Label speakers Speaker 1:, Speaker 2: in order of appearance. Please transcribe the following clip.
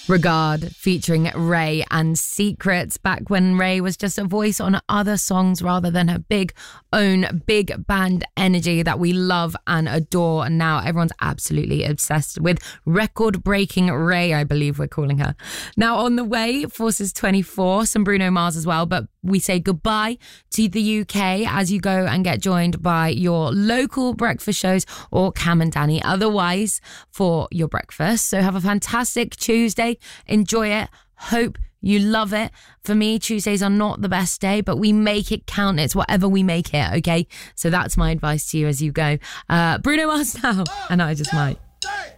Speaker 1: Regard featuring Ray and Secrets, back when Ray was just a voice on other songs rather than her big own big band energy that we love and adore. And now everyone's absolutely obsessed with record-breaking Ray, I believe we're calling her. Now on the way, Forces 24, some Bruno Mars as well, but we say goodbye to the UK as you go and get joined by your local breakfast shows or Cam and Danny otherwise for your breakfast. So have a fantastic Tuesday. Enjoy it. Hope you love it. For me, Tuesdays are not the best day, but we make it count. It's whatever we make it, okay? So that's my advice to you as you go. Bruno Mars now, and I Just Might.